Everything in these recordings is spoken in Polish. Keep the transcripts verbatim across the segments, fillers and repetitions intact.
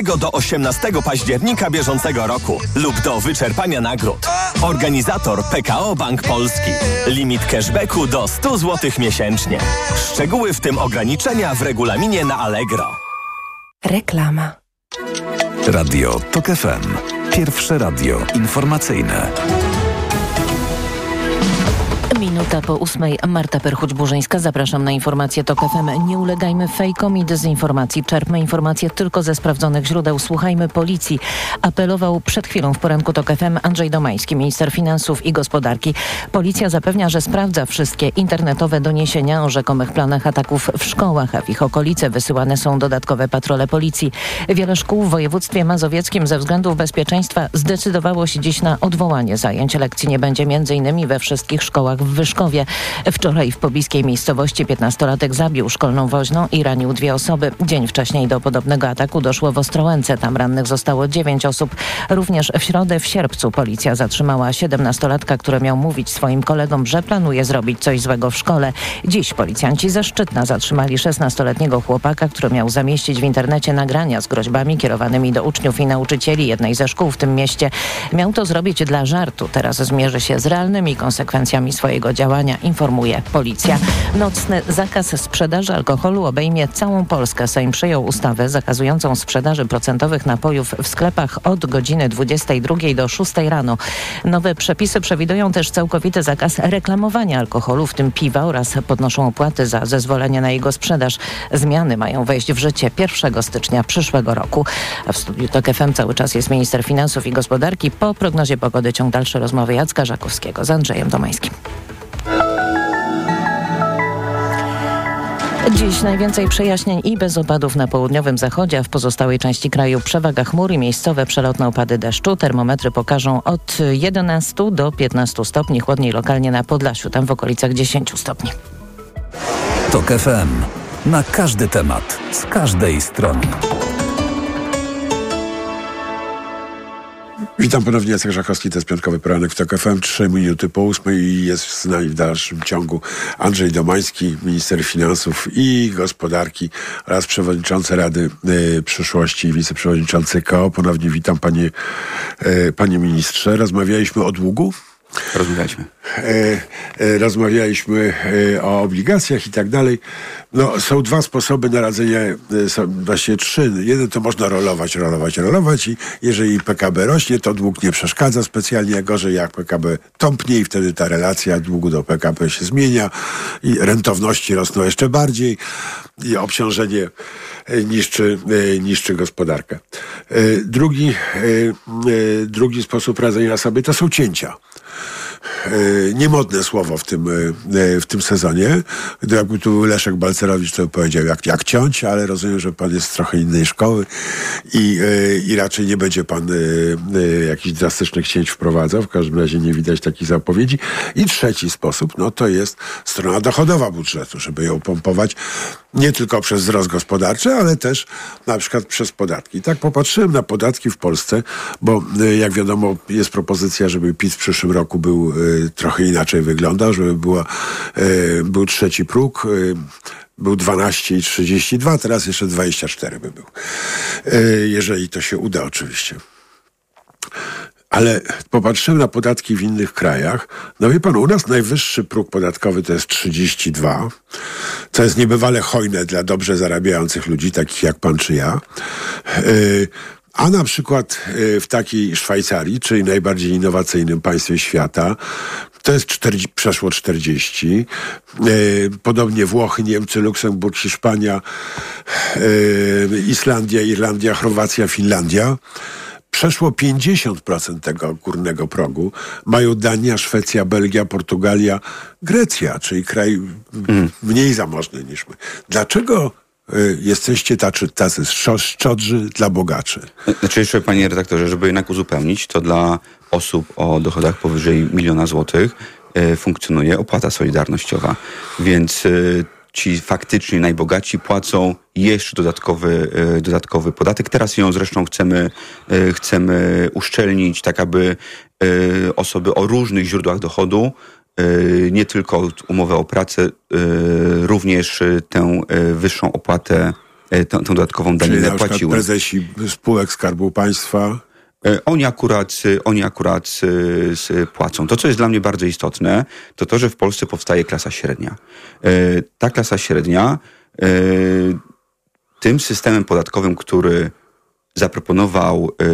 do osiemnastego października bieżącego roku lub do wyczerpania nagród. Organizator P K O Bank Polski. Limit cashbacku do sto złotych miesięcznie. Szczegóły, w tym ograniczenia, w regulaminie na Allegro. Reklama. Radio TOK F M. Pierwsze radio informacyjne. Minuta po ósmej. Marta Perchuć-Burzyńska. Zapraszam na informacje TOK F M. Nie ulegajmy fejkom i dezinformacji. Czerpmy informacje tylko ze sprawdzonych źródeł. Słuchajmy policji. Apelował przed chwilą w poranku TOK F M Andrzej Domański, minister finansów i gospodarki. Policja zapewnia, że sprawdza wszystkie internetowe doniesienia o rzekomych planach ataków w szkołach, a w ich okolice wysyłane są dodatkowe patrole policji. Wiele szkół w województwie mazowieckim ze względów bezpieczeństwa zdecydowało się dziś na odwołanie zajęć. Lekcji nie będzie między innymi we wszystkich szkołach w Wyszkowie. Wczoraj w pobliskiej miejscowości piętnastolatek zabił szkolną woźną i ranił dwie osoby. Dzień wcześniej do podobnego ataku doszło w Ostrołęce. Tam rannych zostało dziewięć osób. Również w środę w Sierpcu policja zatrzymała siedemnastolatka, który miał mówić swoim kolegom, że planuje zrobić coś złego w szkole. Dziś policjanci ze Szczytna zatrzymali szesnastoletniego chłopaka, który miał zamieścić w internecie nagrania z groźbami kierowanymi do uczniów i nauczycieli jednej ze szkół w tym mieście. Miał to zrobić dla żartu. Teraz zmierzy się z realnymi konsekwencjami swojego działania, informuje policja. Nocny zakaz sprzedaży alkoholu obejmie całą Polskę. Sejm przyjął ustawę zakazującą sprzedaży procentowych napojów w sklepach od godziny dwudziestej drugiej do szóstej rano. Nowe przepisy przewidują też całkowity zakaz reklamowania alkoholu, w tym piwa, oraz podnoszą opłaty za zezwolenie na jego sprzedaż. Zmiany mają wejść w życie pierwszego stycznia przyszłego roku. A w studiu TOK F M cały czas jest minister finansów i gospodarki. Po prognozie pogody ciąg dalszy rozmowy Jacka Żakowskiego z Andrzejem Domańskim. Dziś najwięcej przejaśnień i bez opadów na południowym zachodzie, a w pozostałej części kraju przewaga chmur i miejscowe przelotne opady deszczu. Termometry pokażą od jedenastu do piętnastu stopni, chłodniej lokalnie na Podlasiu, tam w okolicach dziesięciu stopni. TOK F M. Na każdy temat, z każdej strony. Witam ponownie, Jacek Żakowski, to jest piątkowy poranek w TOK F M, trzy minuty po ósmej i jest z nami w dalszym ciągu Andrzej Domański, minister finansów i gospodarki oraz przewodniczący Rady y, Przyszłości i wiceprzewodniczący K O. Ponownie witam panie, y, panie ministrze. Rozmawialiśmy o długu. Rozmawialiśmy. E, e, rozmawialiśmy e, o obligacjach i tak dalej. No, są dwa sposoby na radzenie, e, są właściwie trzy. Jeden to można rolować, rolować, rolować i jeżeli P K B rośnie, to dług nie przeszkadza specjalnie. Gorzej jak P K B tąpnie i wtedy ta relacja długu do P K B się zmienia i rentowności rosną jeszcze bardziej i obciążenie e, niszczy, e, niszczy gospodarkę. E, drugi, e, e, drugi sposób radzenia sobie to są cięcia. Niemodne słowo w tym, w tym sezonie. Jakby tu był Leszek Balcerowicz, to powiedział jak, jak ciąć, ale rozumiem, że pan jest z trochę innej szkoły i, i raczej nie będzie pan jakichś drastycznych cięć wprowadzał. W każdym razie nie widać takich zapowiedzi. I trzeci sposób, no to jest strona dochodowa budżetu, żeby ją pompować nie tylko przez wzrost gospodarczy, ale też na przykład przez podatki. Tak popatrzyłem na podatki w Polsce, bo jak wiadomo jest propozycja, żeby PiS w przyszłym roku był trochę inaczej wyglądał, żeby była, był trzeci próg, był dwanaście i trzydzieści dwa, teraz jeszcze dwadzieścia cztery by był. Jeżeli to się uda oczywiście. Ale popatrzyłem na podatki w innych krajach. No wie pan, u nas najwyższy próg podatkowy to jest trzydzieści dwa, co jest niebywale hojne dla dobrze zarabiających ludzi, takich jak pan czy ja. Yy, A na przykład w takiej Szwajcarii, czyli najbardziej innowacyjnym państwie świata, to jest czterdzieści, przeszło czterdzieści. Podobnie Włochy, Niemcy, Luksemburg, Hiszpania, Islandia, Irlandia, Chorwacja, Finlandia. Przeszło pięćdziesiąt procent tego górnego progu mają Dania, Szwecja, Belgia, Portugalia, Grecja, czyli kraj mniej zamożny niż my. Dlaczego jesteście tacy, tacy szczodrzy dla bogaczy? Znaczy jeszcze, panie redaktorze, żeby jednak uzupełnić, to dla osób o dochodach powyżej miliona złotych y, funkcjonuje opłata solidarnościowa. Więc y, ci faktycznie najbogaci płacą jeszcze dodatkowy, y, dodatkowy podatek. Teraz ją zresztą chcemy, y, chcemy uszczelnić, tak aby y, osoby o różnych źródłach dochodu, nie tylko umowę o pracę, również tę wyższą opłatę e, tą, tą dodatkową Czyli daninę na przykład płaciły. prezesi spółek Skarbu Państwa. E, Oni akurat, oni akurat y, y, płacą. To, co jest dla mnie bardzo istotne, to to, że w Polsce powstaje klasa średnia. E, Ta klasa średnia e, tym systemem podatkowym, który zaproponował e,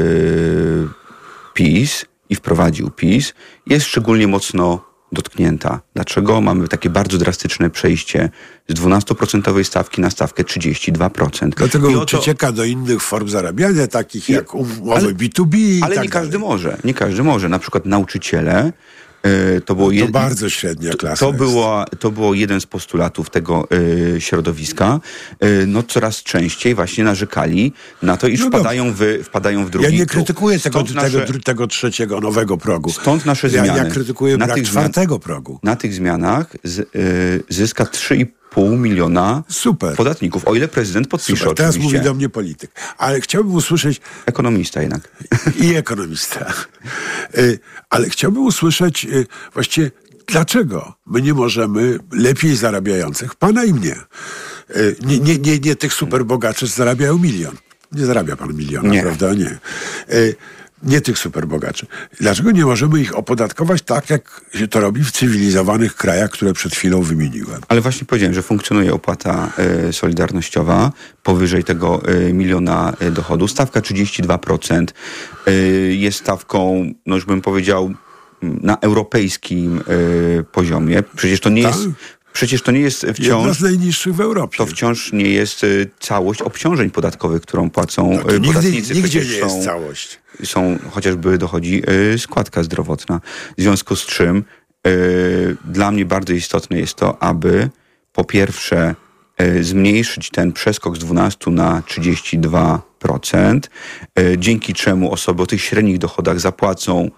PiS i wprowadził PiS, jest szczególnie mocno dotknięta. Dlaczego? Mamy takie bardzo drastyczne przejście z dwunastoprocentowej stawki na stawkę trzydzieści dwa procent. Dlatego I oto- przecieka do innych form zarabiania, takich I- jak umowy ale- B dwa B i Ale tak nie każdy dalej. może. Nie każdy może. Na przykład nauczyciele y, to było To jed- bardzo średnia klasa To, jest. było, to było jeden z postulatów tego y, środowiska. Y, no coraz częściej właśnie narzekali na to, iż No wpadają, w, wpadają w drugi Ja nie próg. krytykuję tego, Stąd tego, nasze- dru- tego trzeciego, nowego progu. Stąd nasze ja, zmiany. ja krytykuję Na brak tych zmian- czwartego progu. Na tych zmianach z, y, zyska trzy i pół miliona Super. podatników, o ile prezydent podpisze Super, teraz oczywiście. mówi do mnie polityk. Ale chciałbym usłyszeć Ekonomista jednak. i ekonomista. Y, Ale chciałbym usłyszeć y, właściwie, dlaczego my nie możemy lepiej zarabiających, pana i mnie, y, nie, nie, nie, nie tych superbogaczy, co zarabiają milion. Nie zarabia pan miliona, Nie. prawda? Nie. Y, Nie tych superbogaczy. Dlaczego nie możemy ich opodatkować tak, jak się to robi w cywilizowanych krajach, które przed chwilą wymieniłem? Ale właśnie powiedziałem, że funkcjonuje opłata e, solidarnościowa powyżej tego e, miliona e, dochodu. Stawka trzydzieści dwa procent e, jest stawką, no już bym powiedział, m, na europejskim e, poziomie. Przecież to nie Tak? jest... Przecież to nie jest Jedna wciąż... z najniższych w Europie. To wciąż nie jest e, całość obciążeń podatkowych, którą płacą No to e, nigdy, podatnicy. nigdzie Przecież nie jest są- całość. są, chociażby dochodzi y, składka zdrowotna. W związku z czym y, dla mnie bardzo istotne jest to, aby po pierwsze y, zmniejszyć ten przeskok z dwunastu na trzydzieści dwa procent, y, dzięki czemu osoby o tych średnich dochodach zapłacą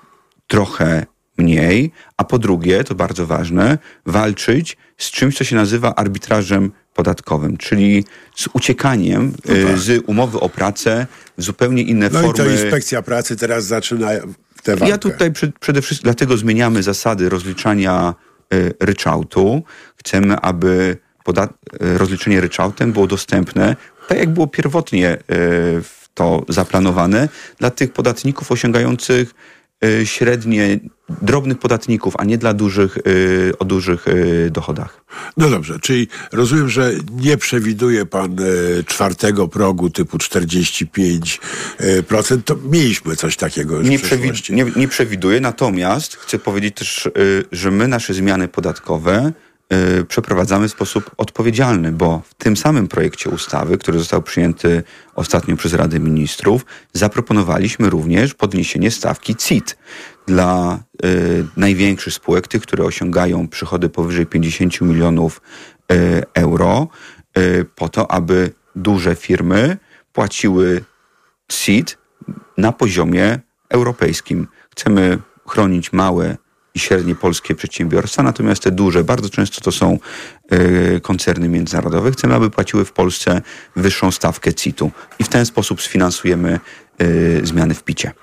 trochę mniej, a po drugie, to bardzo ważne, walczyć z czymś, co się nazywa arbitrażem podatkowym, czyli z uciekaniem No tak. y, z umowy o pracę w zupełnie inne No formy. i to inspekcja pracy teraz zaczyna tę walkę. Ja tutaj przed, przede wszystkim dlatego zmieniamy zasady rozliczania y, ryczałtu. Chcemy, aby poda- y, rozliczenie ryczałtem było dostępne, tak jak było pierwotnie y, w to zaplanowane, dla tych podatników osiągających y, średnie, drobnych podatników, a nie dla dużych, y, o dużych y, dochodach. No dobrze, czyli rozumiem, że nie przewiduje pan e, czwartego progu typu czterdzieści pięć procent. To mieliśmy coś takiego już Nie, w przewi- przeszłości. nie, nie przewiduję, natomiast chcę powiedzieć też, y, że my nasze zmiany podatkowe y, przeprowadzamy w sposób odpowiedzialny, bo w tym samym projekcie ustawy, który został przyjęty ostatnio przez Radę Ministrów, zaproponowaliśmy również podniesienie stawki C I T dla y, największych spółek, tych, które osiągają przychody powyżej pięćdziesiąt milionów y, euro, y, po to, aby duże firmy płaciły C I T na poziomie europejskim. Chcemy chronić małe i średnie polskie przedsiębiorstwa, natomiast te duże, bardzo często to są y, koncerny międzynarodowe, chcemy, aby płaciły w Polsce wyższą stawkę C I T-u. I w ten sposób sfinansujemy y, zmiany w picie.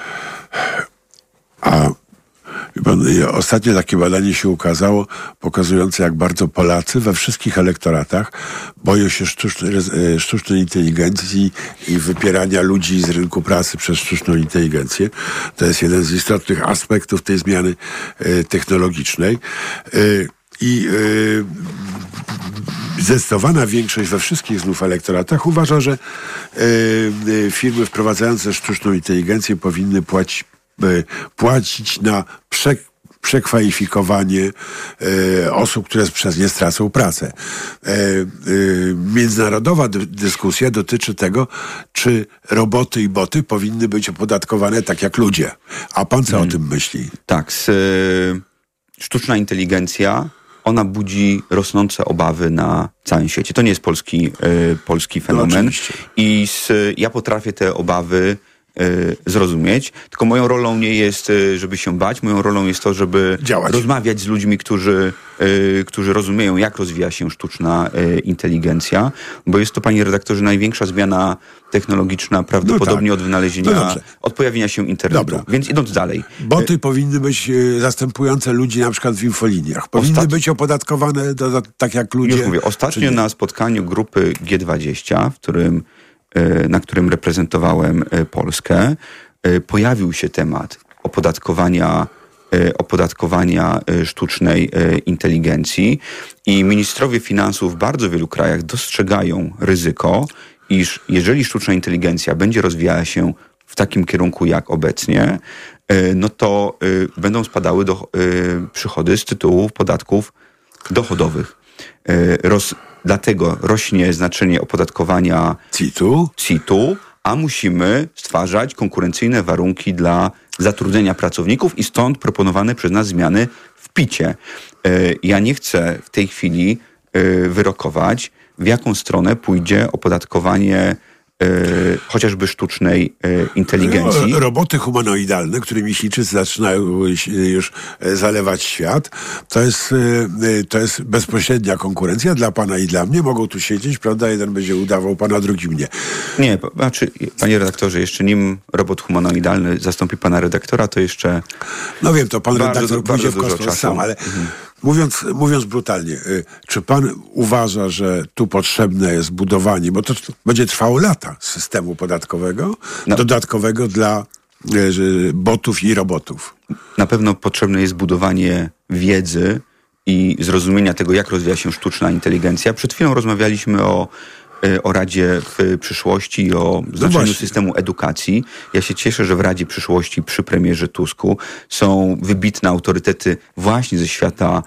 A wie pan, ostatnio takie badanie się ukazało, pokazujące, jak bardzo Polacy we wszystkich elektoratach boją się sztucznej, e, sztucznej inteligencji i wypierania ludzi z rynku pracy przez sztuczną inteligencję. To jest jeden z istotnych aspektów tej zmiany e, technologicznej. E, I e, zdecydowana większość we wszystkich znów elektoratach uważa, że e, e, firmy wprowadzające sztuczną inteligencję powinny płacić płacić na prze, przekwalifikowanie e, osób, które przez nie stracą pracę. E, e, międzynarodowa dy, dyskusja dotyczy tego, czy roboty i boty powinny być opodatkowane tak jak ludzie. A pan co hmm. o tym myśli? Tak, z, y, sztuczna inteligencja, ona budzi rosnące obawy na całym świecie. To nie jest polski, y, polski fenomen. No, I z, ja potrafię te obawy y, zrozumieć. Tylko moją rolą nie jest, y, żeby się bać. Moją rolą jest to, żeby działać. Rozmawiać z ludźmi, którzy, y, którzy rozumieją, jak rozwija się sztuczna y, inteligencja. Bo jest to, panie redaktorze, największa zmiana technologiczna prawdopodobnie no tak. od wynalezienia, no od pojawienia się internetu. Dobra. Więc idąc dalej. Boty y- powinny być y, zastępujące ludzi na przykład w infoliniach. Powinny Ostat... być opodatkowane do, do, tak jak ludzie. Już mówię, ostatnio na spotkaniu grupy G dwadzieścia, w którym, y, na którym reprezentowałem y, Polskę, y, pojawił się temat opodatkowania opodatkowania sztucznej inteligencji i ministrowie finansów w bardzo wielu krajach dostrzegają ryzyko, iż jeżeli sztuczna inteligencja będzie rozwijała się w takim kierunku jak obecnie, no to będą spadały do, przychody z tytułu podatków dochodowych. Roz, dlatego rośnie znaczenie opodatkowania C I T-u, C I T-u, a musimy stwarzać konkurencyjne warunki dla zatrudnienia pracowników i stąd proponowane przez nas zmiany w picie. Ja nie chcę w tej chwili wyrokować, w jaką stronę pójdzie opodatkowanie Yy, chociażby sztucznej yy, inteligencji. Roboty humanoidalne, którymi Chińczycy zaczynają już zalewać świat, to jest, yy, to jest bezpośrednia konkurencja dla pana i dla mnie. Mogą tu siedzieć, prawda? Jeden będzie udawał pana, drugi mnie. Nie, znaczy, panie redaktorze, jeszcze nim robot humanoidalny zastąpi pana redaktora, to jeszcze... No wiem, to pan bardzo, redaktor pójdzie w kosmos sam, ale... Mhm. Mówiąc, mówiąc brutalnie, czy pan uważa, że tu potrzebne jest budowanie, bo to będzie trwało lata, systemu podatkowego, no. dodatkowego dla botów i robotów? Na pewno potrzebne jest budowanie wiedzy i zrozumienia tego, jak rozwija się sztuczna inteligencja. Przed chwilą rozmawialiśmy o o Radzie w przyszłości, o znaczeniu no systemu edukacji. Ja się cieszę, że w Radzie Przyszłości przy premierze Tusku są wybitne autorytety właśnie ze świata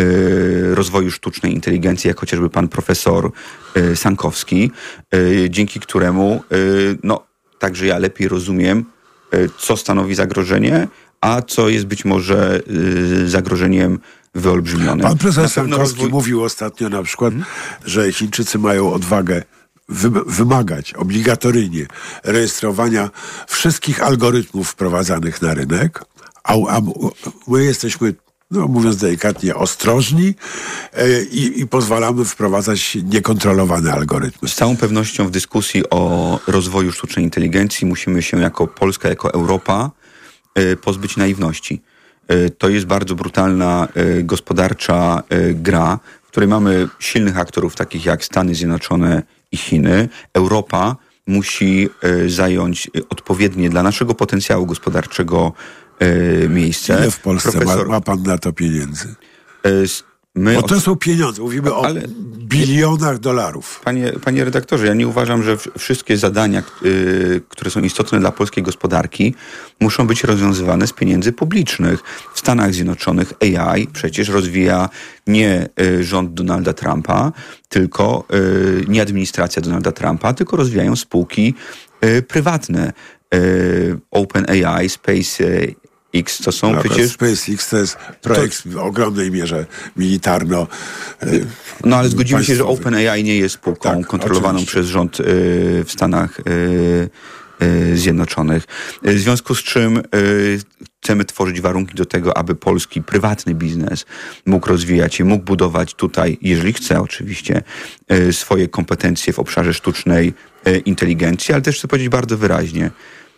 y, rozwoju sztucznej inteligencji, jak chociażby pan profesor y, Sankowski, y, dzięki któremu y, no, także ja lepiej rozumiem, y, co stanowi zagrożenie, a co jest być może y, zagrożeniem wyolbrzymionym. Pan profesor Sankowski rozwój... mówił ostatnio na przykład, hmm? że Chińczycy mają odwagę wy- wymagać obligatoryjnie rejestrowania wszystkich algorytmów wprowadzanych na rynek, a, a my jesteśmy, no mówiąc delikatnie, ostrożni e, i, i pozwalamy wprowadzać niekontrolowane algorytmy. Z całą pewnością w dyskusji o rozwoju sztucznej inteligencji musimy się jako Polska, jako Europa e, pozbyć naiwności. To jest bardzo brutalna y, gospodarcza y, gra, w której mamy silnych aktorów takich jak Stany Zjednoczone i Chiny. Europa musi y, zająć odpowiednie dla naszego potencjału gospodarczego y, miejsce. Ile w Polsce Profesor... ma, ma pan na to pieniędzy? Y, My Bo to od... są pieniądze, mówimy o Ale... bilionach dolarów. Panie, panie redaktorze, ja nie uważam, że wszystkie zadania, yy, które są istotne dla polskiej gospodarki, muszą być rozwiązywane z pieniędzy publicznych. W Stanach Zjednoczonych A I przecież rozwija nie y, rząd Donalda Trumpa, tylko y, nie administracja Donalda Trumpa, tylko rozwijają spółki y, prywatne. Y, OpenAI, Space y, X to są no, przecież... SpaceX to jest projekt to... w ogromnej mierze militarno yy, No ale zgodzimy państwowy. się, że OpenAI nie jest spółką tak, kontrolowaną oczywiście. przez rząd yy, w Stanach yy, yy, Zjednoczonych. W związku z czym yy, chcemy tworzyć warunki do tego, aby polski prywatny biznes mógł rozwijać się, mógł budować tutaj, jeżeli chce oczywiście, yy, swoje kompetencje w obszarze sztucznej yy, inteligencji, ale też chcę powiedzieć bardzo wyraźnie,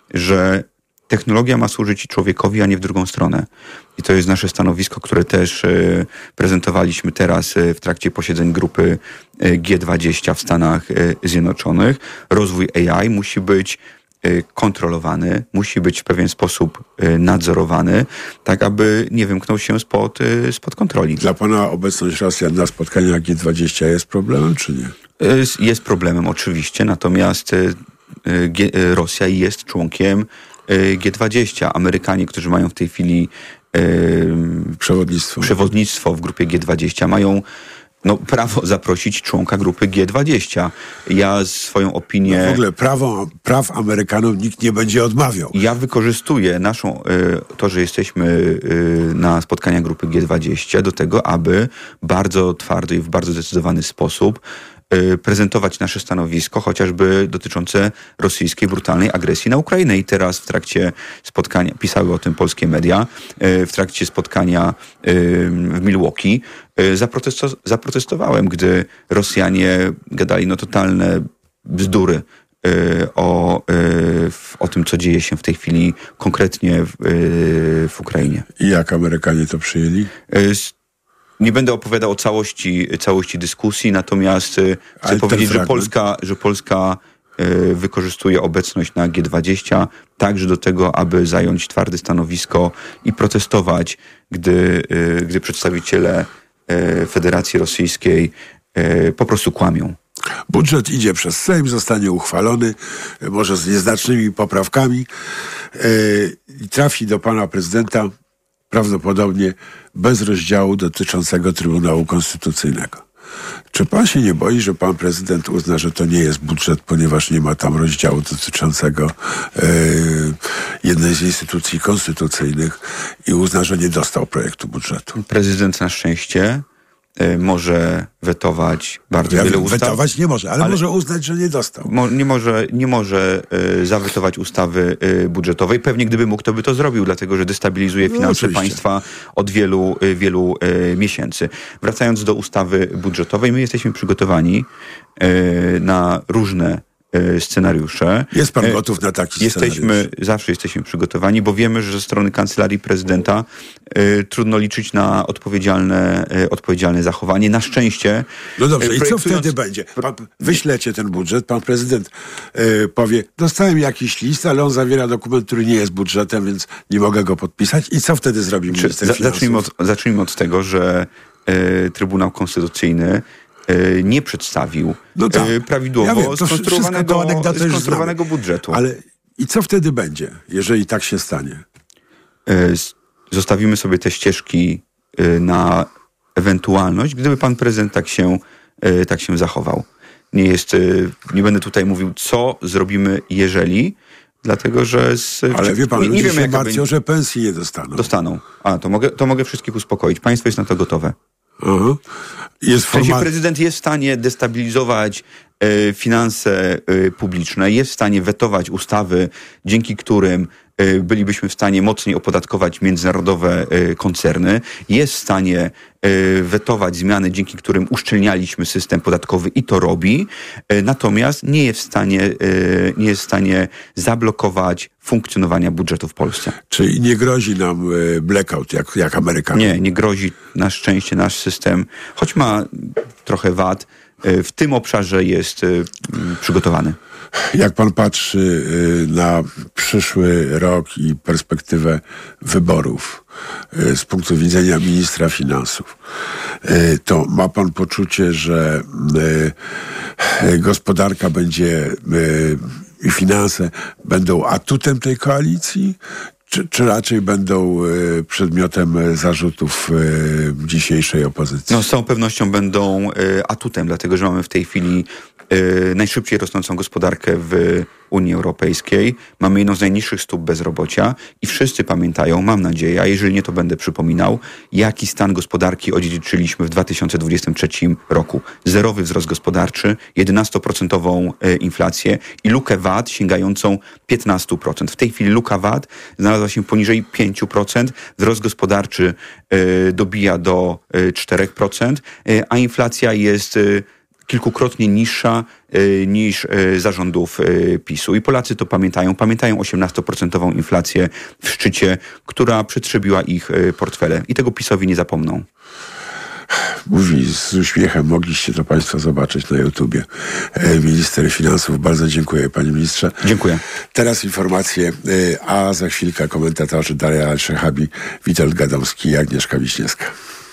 że technologia ma służyć człowiekowi, a nie w drugą stronę. I to jest nasze stanowisko, które też y, prezentowaliśmy teraz y, w trakcie posiedzeń grupy y, G dwadzieścia w Stanach y, Zjednoczonych. Rozwój A I musi być y, kontrolowany, musi być w pewien sposób y, nadzorowany, tak aby nie wymknął się spod, y, spod kontroli. Dla pana obecność Rosjan na spotkaniach G dwadzieścia jest problemem, czy nie? Y, jest problemem oczywiście, natomiast y, y, Rosja jest członkiem G dwadzieścia. Amerykanie, którzy mają w tej chwili yy, przewodnictwo. przewodnictwo w grupie G dwadzieścia, mają no, prawo zaprosić członka grupy G dwadzieścia. Ja swoją opinię... No w ogóle prawo, praw Amerykanom nikt nie będzie odmawiał. Ja wykorzystuję naszą, yy, to, że jesteśmy yy, na spotkaniach grupy G dwadzieścia do tego, aby bardzo twardo i w bardzo zdecydowany sposób y, prezentować nasze stanowisko, chociażby dotyczące rosyjskiej brutalnej agresji na Ukrainę. I teraz w trakcie spotkania, pisały o tym polskie media, y, w trakcie spotkania y, w Milwaukee y, zaprotesto- zaprotestowałem, gdy Rosjanie gadali no totalne bzdury O, o tym, co dzieje się w tej chwili konkretnie w, w Ukrainie. I jak Amerykanie to przyjęli? Nie będę opowiadał o całości, całości dyskusji, natomiast chcę Ale powiedzieć, że fragment. Polska, że Polska wykorzystuje obecność na G dwadzieścia także do tego, aby zająć twarde stanowisko i protestować, gdy, gdy przedstawiciele Federacji Rosyjskiej po prostu kłamią. Budżet idzie przez Sejm, zostanie uchwalony, może z nieznacznymi poprawkami yy, i trafi do pana prezydenta prawdopodobnie bez rozdziału dotyczącego Trybunału Konstytucyjnego. Czy pan się nie boi, że pan prezydent uzna, że to nie jest budżet, ponieważ nie ma tam rozdziału dotyczącego yy, jednej z instytucji konstytucyjnych i uzna, że nie dostał projektu budżetu? Prezydent na szczęście może wetować bardzo Ja wiele wiem, ustaw. Wetować nie może, ale, ale może uznać, że nie dostał. Mo, nie może, nie może y, zawetować ustawy y, budżetowej. Pewnie gdyby mógł, to by to zrobił, dlatego że destabilizuje No, finanse oczywiście. państwa od wielu, y, wielu y, miesięcy. Wracając do ustawy budżetowej, my jesteśmy przygotowani y, na różne scenariusze. Jest pan E, gotów na taki jesteśmy, scenariusz? Zawsze jesteśmy przygotowani, bo wiemy, że ze strony Kancelarii Prezydenta e, trudno liczyć na odpowiedzialne, e, odpowiedzialne zachowanie. Na szczęście... No dobrze, e, i co projektując- wtedy będzie? Pan, wyślecie ten budżet, pan prezydent e, powie, dostałem jakiś list, ale on zawiera dokument, który nie jest budżetem, więc nie mogę go podpisać. I co wtedy zrobi Czy, minister za, finansów? zacznijmy, od, zacznijmy od tego, że e, Trybunał Konstytucyjny e, nie przedstawił No tak. e, prawidłowo Ja wiem, to wszystko to skonstruowanego, anegdotę już skonstruowanego znamy. budżetu. Ale i co wtedy będzie, jeżeli tak się stanie? E, s- Zostawimy sobie te ścieżki e, na ewentualność, gdyby pan prezydent tak się, e, tak się zachował. Nie jest, e, nie będę tutaj mówił, co zrobimy, jeżeli, dlatego że... Z, Ale wie pan, nie, nie ludzie wiemy, się jaka martwią, będzie- że pensji nie dostaną. dostaną. A, to mogę, to mogę wszystkich uspokoić. Państwo jest na to gotowe. Aha. Jest W sensie forma... prezydent jest w stanie destabilizować e, finanse e, publiczne, jest w stanie wetować ustawy, dzięki którym e, bylibyśmy w stanie mocniej opodatkować międzynarodowe e, koncerny, jest w stanie e, wetować zmiany, dzięki którym uszczelnialiśmy system podatkowy i to robi, e, natomiast nie jest w stanie, e, nie jest w stanie zablokować funkcjonowania budżetu w Polsce. Czyli nie grozi nam e, blackout, jak, jak Amerykanom. Nie, nie grozi na szczęście nasz system, choć ma trochę wad, w tym obszarze jest y, przygotowany. Jak pan patrzy y, na przyszły rok i perspektywę wyborów y, z punktu widzenia ministra finansów, y, to ma pan poczucie, że y, y, gospodarka będzie y, i finanse będą atutem tej koalicji? Czy, czy raczej będą y, przedmiotem zarzutów y, dzisiejszej opozycji? No, z całą pewnością będą y, atutem, dlatego że mamy w tej chwili y, najszybciej rosnącą gospodarkę w Unii Europejskiej. Mamy jedną z najniższych stóp bezrobocia i wszyscy pamiętają, mam nadzieję, a jeżeli nie, to będę przypominał, jaki stan gospodarki odziedziczyliśmy w dwa tysiące dwudziestym trzecim roku. Zerowy wzrost gospodarczy, jedenastoprocentową y, inflację i lukę V A T sięgającą piętnaście procent. W tej chwili luka V A T znalazła się poniżej pięć procent, wzrost gospodarczy y, dobija do y, cztery procent, y, a inflacja jest y, kilkukrotnie niższa y, niż y, zarządów y, PiSu. I Polacy to pamiętają. Pamiętają osiemnastoprocentową inflację w szczycie, która przetrzebiła ich y, portfele. I tego PiSowi nie zapomną. Mówi z uśmiechem, mogliście to państwo zobaczyć na YouTubie. E, Minister finansów, bardzo dziękuję, panie ministrze. Dziękuję. Teraz informacje, e, a za chwilkę komentatorzy Daria Al-Szehabi, Witold Gadomski i Agnieszka Wiśniewska.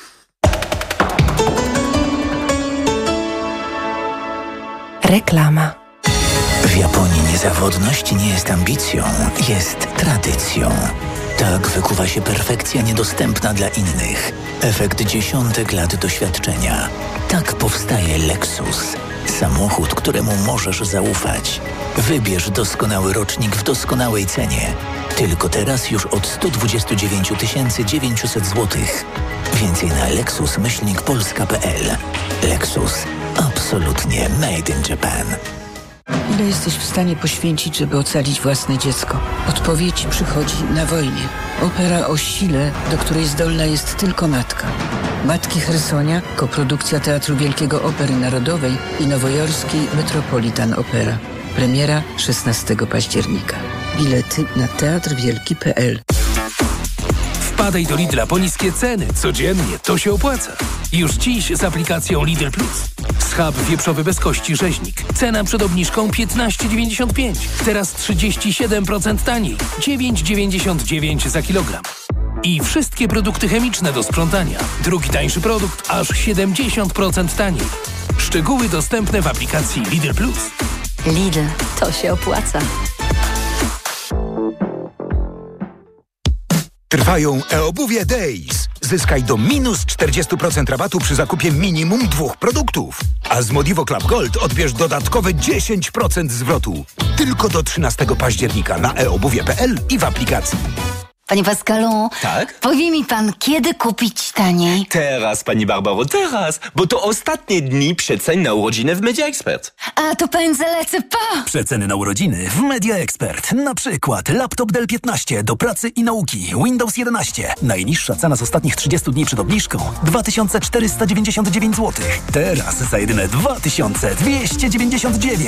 Reklama. W Japonii niezawodność nie jest ambicją, jest tradycją. Tak wykuwa się perfekcja niedostępna dla innych. Efekt dziesiątek lat doświadczenia. Tak powstaje Lexus. Samochód, któremu możesz zaufać. Wybierz doskonały rocznik w doskonałej cenie. Tylko teraz już od sto dwadzieścia dziewięć tysięcy dziewięćset złotych. Więcej na lexus myślnik polska kropka p l. Lexus. Absolutnie made in Japan. Ile jesteś w stanie poświęcić, żeby ocalić własne dziecko? Odpowiedź przychodzi na wojnie. Opera o sile, do której zdolna jest tylko matka. Matki Chersonia, koprodukcja Teatru Wielkiego Opery Narodowej i nowojorskiej Metropolitan Opera. Premiera szesnastego października. Bilety na teatr wielki kropka p l. Wpadaj do Lidla po niskie ceny. Codziennie to się opłaca. Już dziś z aplikacją Lidl Plus. Schab wieprzowy bez kości rzeźnik. Cena przed obniżką piętnaście dziewięćdziesiąt pięć. Teraz trzydzieści siedem procent taniej. dziewięć dziewięćdziesiąt dziewięć za kilogram. I wszystkie produkty chemiczne do sprzątania. Drugi tańszy produkt aż siedemdziesiąt procent taniej. Szczegóły dostępne w aplikacji Lidl Plus. Lidl, to się opłaca. Trwają e-obuwie Days. Zyskaj do minus czterdzieści procent rabatu przy zakupie minimum dwóch produktów. A z Modivo Club Gold odbierz dodatkowe dziesięć procent zwrotu. Tylko do trzynastego października na e obuwie kropka p l i w aplikacji. Panie Pascalu, tak? Powie mi pan, kiedy kupić taniej? Teraz, pani Barbaro, teraz, bo to ostatnie dni przecen na urodziny w Media Expert. A to pędzę lecę, pa! Przeceny na urodziny w Media Expert. Na przykład laptop Dell piętnaście do pracy i nauki, Windows jedenaście. Najniższa cena z ostatnich trzydziestu dni przed obniżką dwa tysiące czterysta dziewięćdziesiąt dziewięć złotych. Teraz za jedyne dwa tysiące dwieście dziewięćdziesiąt dziewięć.